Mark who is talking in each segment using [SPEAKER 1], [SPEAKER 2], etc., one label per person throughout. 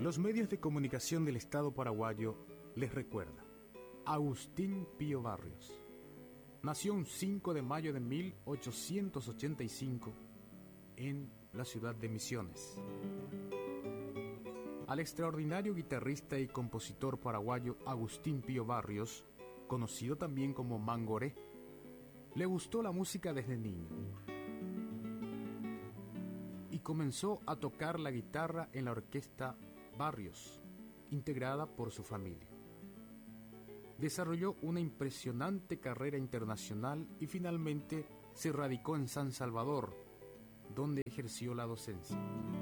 [SPEAKER 1] Los medios de comunicación del Estado paraguayo les recuerdan. Agustín Pío Barrios nació un 5 de mayo de 1885 en la ciudad de Misiones. Al extraordinario guitarrista y compositor paraguayo Agustín Pío Barrios, conocido también como Mangoré, le gustó la música desde niño y comenzó a tocar la guitarra en la orquesta Barrios, integrada por su familia. Desarrolló una impresionante carrera internacional y finalmente se radicó en San Salvador, donde ejerció la docencia.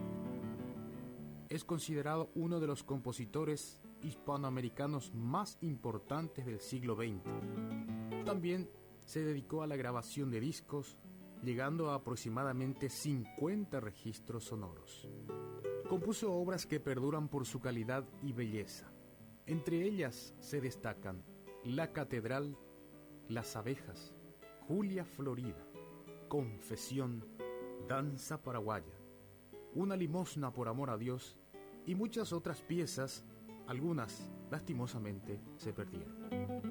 [SPEAKER 1] Es considerado uno de los compositores hispanoamericanos más importantes del siglo XX. También se dedicó a la grabación de discos, llegando a aproximadamente 50 registros sonoros. Compuso obras que perduran por su calidad y belleza. Entre ellas se destacan La Catedral, Las Abejas, Julia Florida, Confesión, Danza Paraguaya, Una limosna por amor a Dios y muchas otras piezas, algunas lastimosamente se perdieron.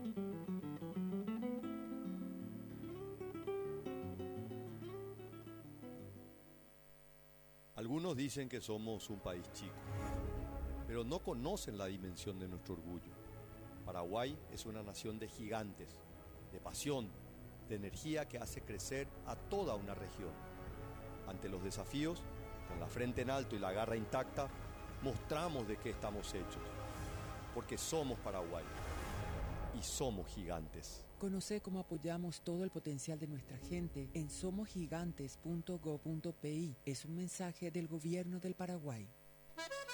[SPEAKER 2] Algunos dicen que somos un país chico, pero no conocen la dimensión de nuestro orgullo. Paraguay es una nación de gigantes, de pasión, de energía que hace crecer a toda una región. Ante los desafíos, con la frente en alto y la garra intacta, mostramos de qué estamos hechos, porque somos Paraguay y somos gigantes.
[SPEAKER 3] Conoce cómo apoyamos todo el potencial de nuestra gente en somosgigantes.go.pi. Es un mensaje del Gobierno del Paraguay.